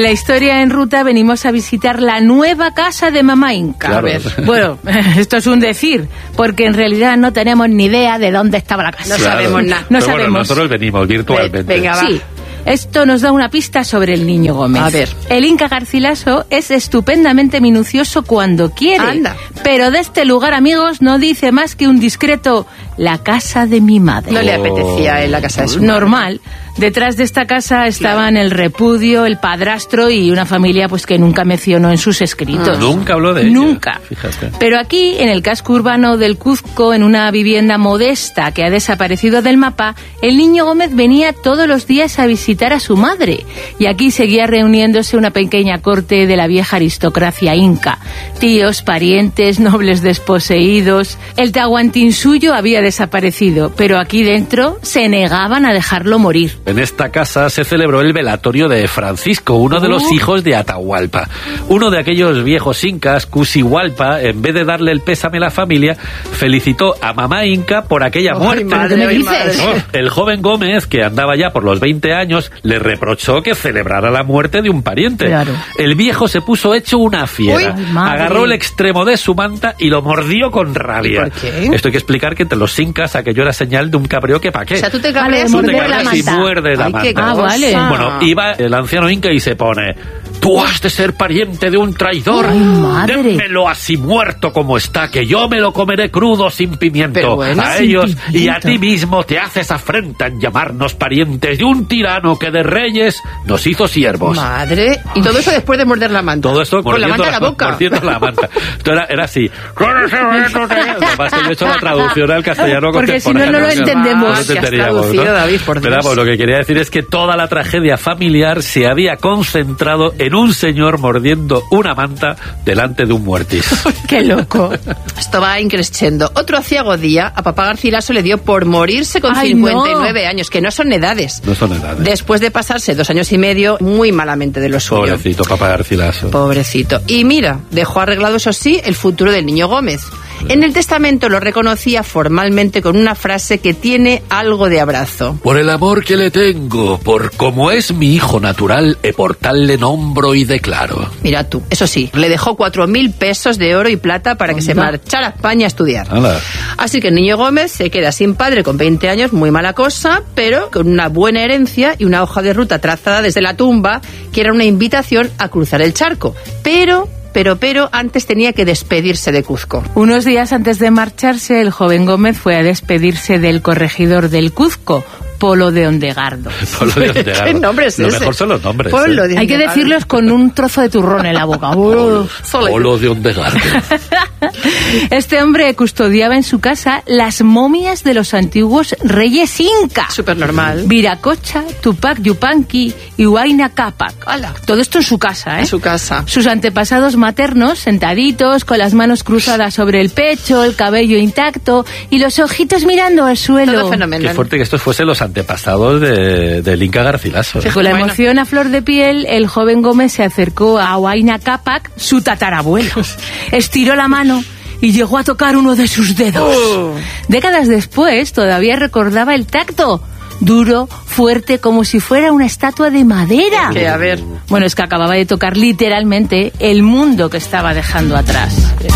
La historia en ruta venimos a visitar la nueva casa de Mamá Inca. Claro. A ver, bueno, esto es un decir, porque en realidad no tenemos ni idea de dónde estaba la casa. No sabemos nada. No Pero sabemos. bueno, nosotros venimos virtualmente. Venga, va. Sí. Esto nos da una pista sobre el Niño Gómez. A ver. El Inca Garcilaso es estupendamente minucioso cuando quiere. Anda. Pero de este lugar, amigos, no dice más que un discreto: la casa de mi madre. No le apetecía en la casa de su madre. Normal. Detrás de esta casa estaban el repudio, el padrastro y una familia pues que nunca mencionó en sus escritos. Nunca habló de ella. Nunca. Fíjate. Pero aquí, en el casco urbano del Cuzco, en una vivienda modesta que ha desaparecido del mapa, el Niño Gómez venía todos los días a visitar a su madre. Y aquí seguía reuniéndose una pequeña corte de la vieja aristocracia inca. Tíos, parientes, nobles desposeídos. El tahuantinsuyo había desaparecido, pero aquí dentro se negaban a dejarlo morir. En esta casa se celebró el velatorio de Francisco, uno de los hijos de Atahualpa. Uno de aquellos viejos incas, Cusihualpa, en vez de darle el pésame a la familia, felicitó a Mamá Inca por aquella muerte. Madre, ¿Qué me dices? No, el joven Gómez, que andaba ya por los 20 años, le reprochó que celebrara la muerte de un pariente. Claro. El viejo se puso hecho una fiera. Uy, madre. Agarró el extremo de su manta y lo mordió con rabia. ¿Por qué? Esto hay que explicar que entre los incas aquello era señal de un cabreo que pa' qué. O sea, tú te Vale, cabreas Tú te morder la cabreas y manta. muerdes la Ay, qué manta. Ah, vale. cosa. Bueno, iba el anciano inca y se pone: tú has de ser pariente de un traidor. Ay, madre. Démelo así muerto como está, que yo me lo comeré crudo sin pimiento. Pero bueno, a sin ellos y a pimiento. ti mismo te haces afrenta en llamarnos parientes de un tirano que de reyes nos hizo siervos. Madre. Y todo eso después de morder la manta. Todo esto con la manta en la boca. mordiendo la manta. Esto era así. Además que yo he hecho la traducción al castellano Porque si no, contemporáneo. no lo entendemos. No lo Si has entenderíamos, traducido, ¿no? David, por Pero Dios. vamos, lo que quería decir es que toda la tragedia familiar se había concentrado en un señor mordiendo una manta delante de un muertis. ¡Qué loco! Esto va increciendo. Otro aciago día a papá Garcilaso le dio por morirse con Ay, 59 años, que no son edades. No son edades. Después de pasarse 2 años y medio muy malamente de lo suyo. Pobrecito, papá Garcilaso. Pobrecito. Y mira, dejó arreglado, eso sí, el futuro del Niño Gómez. En el testamento lo reconocía formalmente con una frase que tiene algo de abrazo. Por el amor que le tengo, por como es mi hijo natural, e por tal le nombro y declaro. Mira tú, eso sí, le dejó 4.000 pesos de oro y plata para que se marchara a España a estudiar. Hala. Así que el Niño Gómez se queda sin padre con 20 años, muy mala cosa, pero con una buena herencia y una hoja de ruta trazada desde la tumba, que era una invitación a cruzar el charco. Pero antes tenía que despedirse de Cuzco. Unos días antes de marcharse, el joven Gómez fue a despedirse del corregidor del Cuzco, Polo de Ondegardo. Polo de Ondegardo. ¿Qué nombre es Lo ese? mejor son los nombres. Polo de Hay que Ondegardo. decirlos con un trozo de turrón en la boca. Polo de Ondegardo. Este hombre custodiaba en su casa las momias de los antiguos reyes incas. Súper normal. Viracocha, Tupac Yupanqui y Huayna Cápac. ¡Hala! Todo esto en su casa, ¿eh? En su casa. Sus antepasados maternos, sentaditos, con las manos cruzadas sobre el pecho, el cabello intacto y los ojitos mirando al suelo. Todo fenomenal. Qué fuerte que estos fuesen los antepasados del Inca Garcilaso. Con la Bueno. emoción a flor de piel, el joven Gómez se acercó a Huayna Cápac, su tatarabuelo. Estiró la mano y llegó a tocar uno de sus dedos. Décadas después, todavía recordaba el tacto. Duro, fuerte, como si fuera una estatua de madera. Que, a ver. Bueno, es que acababa de tocar literalmente el mundo que estaba dejando atrás.